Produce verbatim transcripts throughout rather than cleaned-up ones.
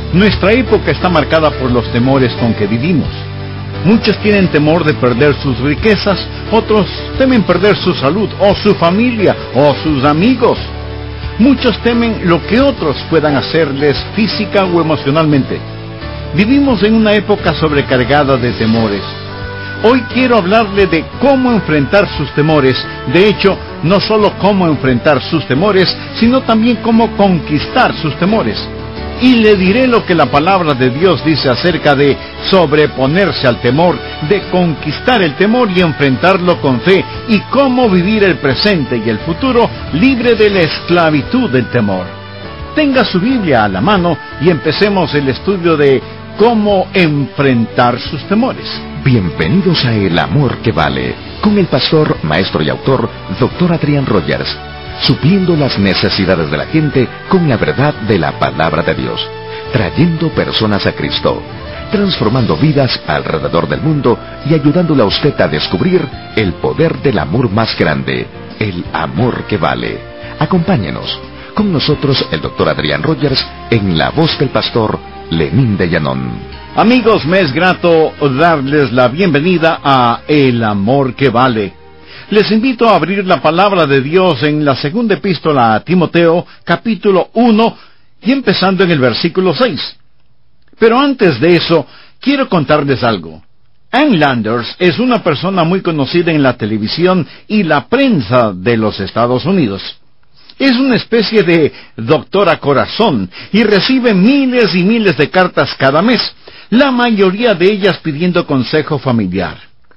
Nuestra época está marcada por los temores con que vivimos. Muchos tienen temor de perder sus riquezas, otros temen perder su salud, o su familia, o sus amigos. Muchos temen lo que otros puedan hacerles física o emocionalmente. Vivimos en una época sobrecargada de temores. Hoy quiero hablarle de cómo enfrentar sus temores. De hecho, no solo cómo enfrentar sus temores, sino también cómo conquistar sus temores. Y le diré lo que la palabra de Dios dice acerca de sobreponerse al temor, de conquistar el temor y enfrentarlo con fe, y cómo vivir el presente y el futuro libre de la esclavitud del temor. Tenga su Biblia a la mano y empecemos el estudio de cómo enfrentar sus temores. Bienvenidos a El Amor que Vale, con el pastor, maestro y autor, doctor Adrián Rogers, supliendo las necesidades de la gente con la verdad de la palabra de Dios, trayendo personas a Cristo, transformando vidas alrededor del mundo y ayudándole a usted a descubrir el poder del amor más grande, el amor que vale. Acompáñenos, con nosotros el doctor Adrián Rogers, en la voz del pastor Lenín de Llanón. Amigos, me es grato darles la bienvenida a El Amor que Vale. Les invito a abrir la palabra de Dios en la segunda epístola a Timoteo, capítulo uno, y empezando en el versículo seis. Pero antes de eso, quiero contarles algo. Ann Landers es una persona muy conocida en la televisión y la prensa de los Estados Unidos. Es una especie de doctora corazón y recibe miles y miles de cartas cada mes, la mayoría de ellas pidiendo consejo familiar.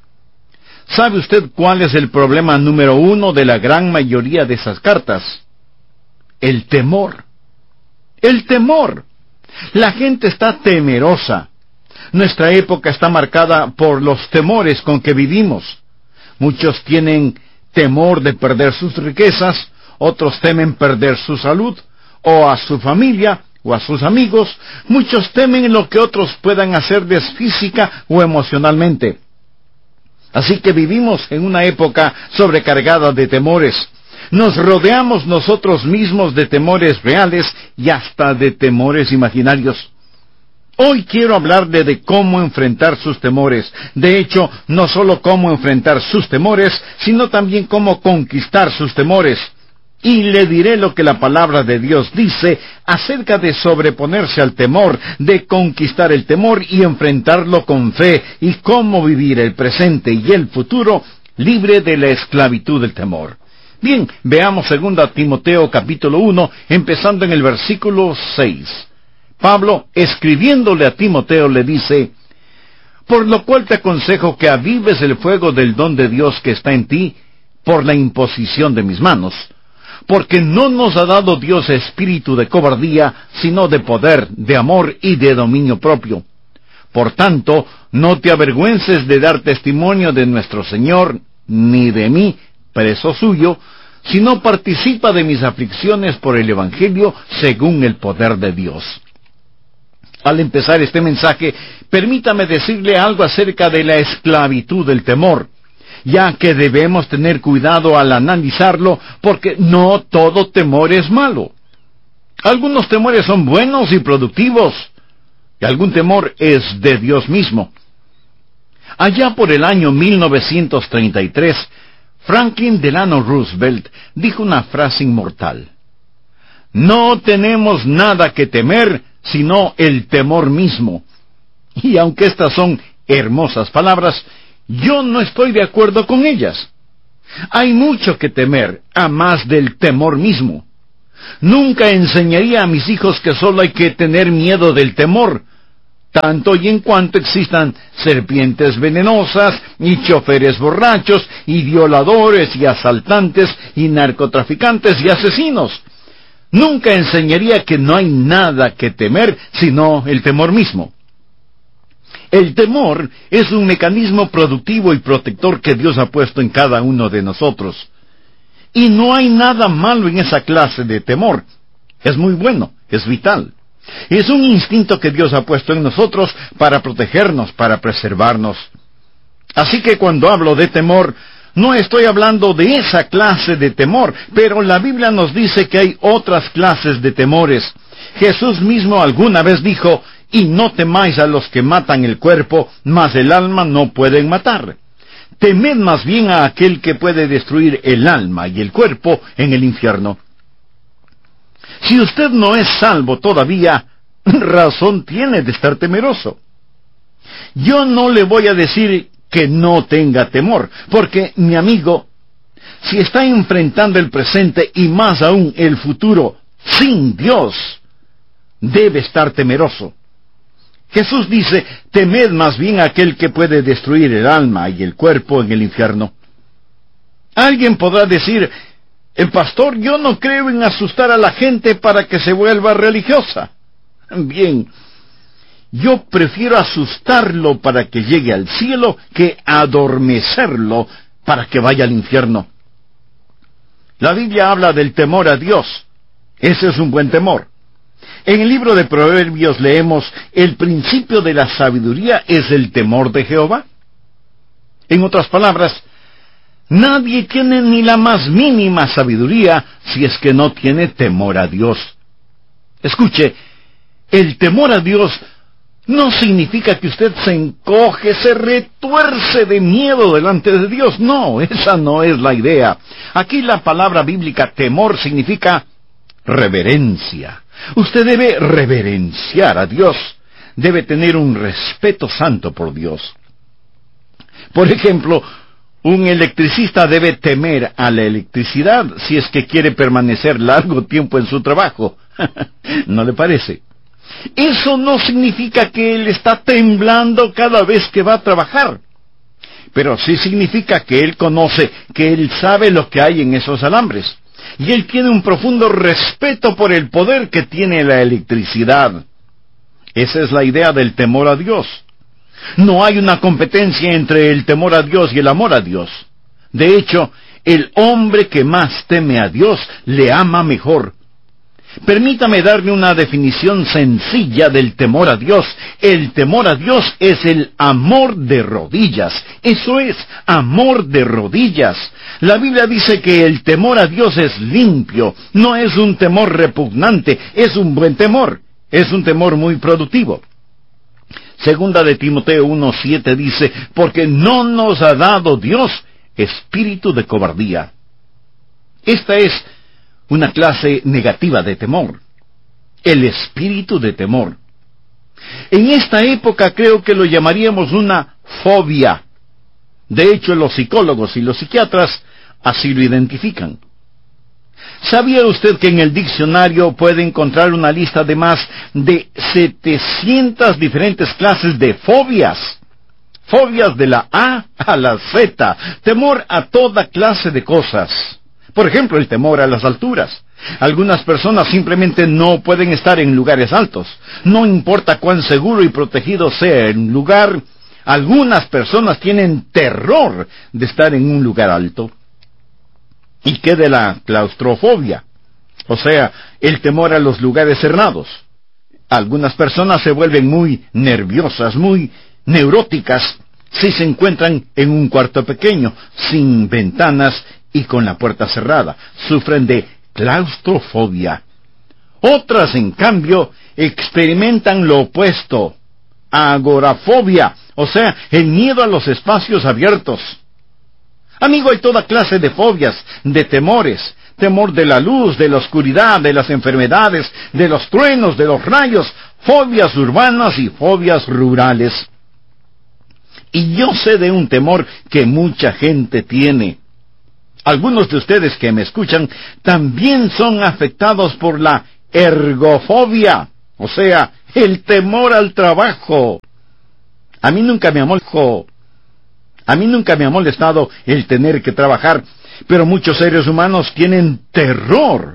¿Sabe usted cuál es el problema número uno de la gran mayoría de esas cartas? El temor. El temor. La gente está temerosa. Nuestra época está marcada por los temores con que vivimos. Muchos tienen temor de perder sus riquezas, otros temen perder su salud, o a su familia, o a sus amigos. Muchos temen lo que otros puedan hacerles física o emocionalmente. Así que vivimos en una época sobrecargada de temores. Nos rodeamos nosotros mismos de temores reales y hasta de temores imaginarios. Hoy quiero hablarle de cómo enfrentar sus temores. De hecho, no solo cómo enfrentar sus temores, sino también cómo conquistar sus temores. Y le diré lo que la palabra de Dios dice acerca de sobreponerse al temor, de conquistar el temor y enfrentarlo con fe, y cómo vivir el presente y el futuro libre de la esclavitud del temor. Bien, veamos segunda Timoteo capítulo uno, empezando en el versículo seis. Pablo, escribiéndole a Timoteo, le dice: por lo cual te aconsejo que avives el fuego del don de Dios que está en ti, por la imposición de mis manos. Porque no nos ha dado Dios espíritu de cobardía, sino de poder, de amor y de dominio propio. Por tanto, no te avergüences de dar testimonio de nuestro Señor, ni de mí, preso suyo, sino participa de mis aflicciones por el Evangelio, según el poder de Dios. Al empezar este mensaje, permítame decirle algo acerca de la esclavitud del temor, ya que debemos tener cuidado al analizarlo, porque no todo temor es malo. Algunos temores son buenos y productivos, y algún temor es de Dios mismo. Allá por el año mil novecientos treinta y tres, Franklin Delano Roosevelt dijo una frase inmortal: no tenemos nada que temer, sino el temor mismo. Y aunque estas son hermosas palabras, yo no estoy de acuerdo con ellas. Hay mucho que temer, a más del temor mismo. Nunca enseñaría a mis hijos que solo hay que tener miedo del temor, tanto y en cuanto existan serpientes venenosas, y choferes borrachos, y violadores, y asaltantes, y narcotraficantes, y asesinos. Nunca enseñaría que no hay nada que temer, sino el temor mismo. El temor es un mecanismo productivo y protector que Dios ha puesto en cada uno de nosotros. Y no hay nada malo en esa clase de temor. Es muy bueno, es vital. Es un instinto que Dios ha puesto en nosotros para protegernos, para preservarnos. Así que cuando hablo de temor, No estoy hablando de esa clase de temor, pero la Biblia nos dice que hay otras clases de temores. Jesús mismo alguna vez dijo, y no temáis a los que matan el cuerpo, mas el alma no pueden matar. Temed más bien a aquel que puede destruir el alma y el cuerpo en el infierno. Si usted no es salvo todavía, razón tiene de estar temeroso. Yo no le voy a decir que no tenga temor, porque, mi amigo, si está enfrentando el presente y más aún el futuro sin Dios, debe estar temeroso. Jesús dice, temed más bien a aquel que puede destruir el alma y el cuerpo en el infierno. Alguien podrá decir, el pastor, yo no creo en asustar a la gente para que se vuelva religiosa. Bien, yo prefiero asustarlo para que llegue al cielo que adormecerlo para que vaya al infierno. La Biblia habla del temor a Dios. Ese es un buen temor. En el libro de Proverbios leemos, el principio de la sabiduría es el temor de Jehová. En otras palabras, nadie tiene ni la más mínima sabiduría si es que no tiene temor a Dios. Escuche, el temor a Dios no significa que usted se encoge, se retuerce de miedo delante de Dios. No, esa no es la idea. Aquí la palabra bíblica temor significa reverencia. Usted debe reverenciar a Dios. Debe tener un respeto santo por Dios. Por ejemplo, un electricista debe temer a la electricidad si es que quiere permanecer largo tiempo en su trabajo. ¿No le parece? Eso no significa que él está temblando cada vez que va a trabajar. Pero sí significa que él conoce, que él sabe lo que hay en esos alambres. Y él tiene un profundo respeto por el poder que tiene la electricidad. Esa es la idea del temor a Dios. No hay una competencia entre el temor a Dios y el amor a Dios. De hecho, el hombre que más teme a Dios le ama mejor. Permítame darle una definición sencilla del temor a Dios. El temor a Dios es el amor de rodillas. Eso es, amor de rodillas. La Biblia dice que el temor a Dios es limpio. No es un temor repugnante, es un buen temor. Es un temor muy productivo. Segunda de Timoteo uno siete dice, porque no nos ha dado Dios espíritu de cobardía. Esta es una clase negativa de temor, el espíritu de temor. En esta época creo que lo llamaríamos una fobia. De hecho, los psicólogos y los psiquiatras así lo identifican. ¿Sabía usted que en el diccionario puede encontrar una lista de más de setecientas diferentes clases de fobias? Fobias de la A a la Z, temor a toda clase de cosas. Por ejemplo, el temor a las alturas. Algunas personas simplemente no pueden estar en lugares altos. No importa cuán seguro y protegido sea el lugar, algunas personas tienen terror de estar en un lugar alto. ¿Y qué de la claustrofobia? O sea, el temor a los lugares cerrados. Algunas personas se vuelven muy nerviosas, muy neuróticas, si se encuentran en un cuarto pequeño, sin ventanas y con la puerta cerrada. Sufren de claustrofobia. Otras, en cambio, experimentan lo opuesto, agorafobia, o sea, el miedo a los espacios abiertos. Amigo, hay toda clase de fobias, de temores. Temor de la luz, de la oscuridad, de las enfermedades, de los truenos, de los rayos, fobias urbanas y fobias rurales. Y yo sé de un temor que mucha gente tiene. Algunos de ustedes que me escuchan también son afectados por la ergofobia, o sea, el temor al trabajo. A mí nunca me amoló. A mí nunca me ha molestado el tener que trabajar, pero muchos seres humanos tienen terror